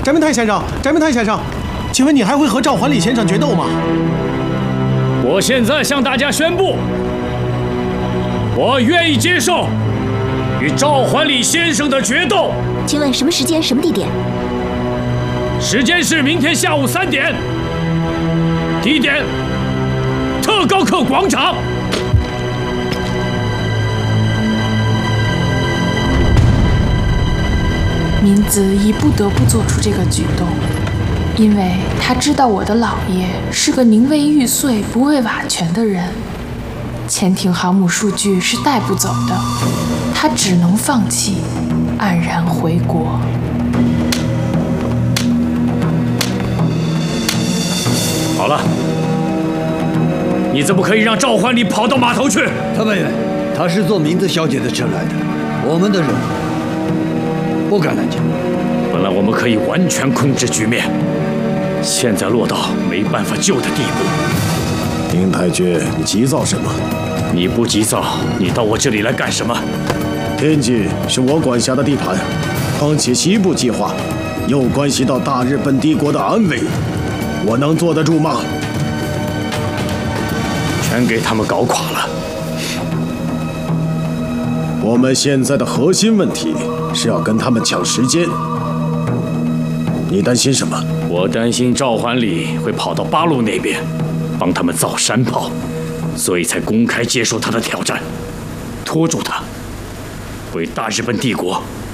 翟明泰先生，翟明泰先生，请问你还会和赵桓礼先生决斗吗？ 我现在向大家宣布，我愿意接受与赵桓礼先生的决斗。 请问什么时间、什么地点？ 时间是明天下午3点，地点特高课广场。 明子已不得不做出这个举动，因为他知道我的老爷是个宁为玉碎不为瓦全的人，潜艇航母数据是带不走的，他只能放弃，黯然回国。 好了，你怎么可以让赵桓礼跑到码头去？ 特派员，他是坐明子小姐的车来的，我们的人不敢拦截。 本来我们可以完全控制局面，现在落到没办法救的地步。 宁太君，你急躁什么？ 你不急躁，你到我这里来干什么？ 天津是我管辖的地盘，况且西部计划又关系到大日本帝国的安危，我能坐得住吗？ 全给他们搞垮了。 我们现在的核心问题是要跟他们抢时间。你担心什么？ 我担心赵桓礼会跑到八路那边，帮他们造山炮，所以才公开接受他的挑战，拖住他，为大日本帝国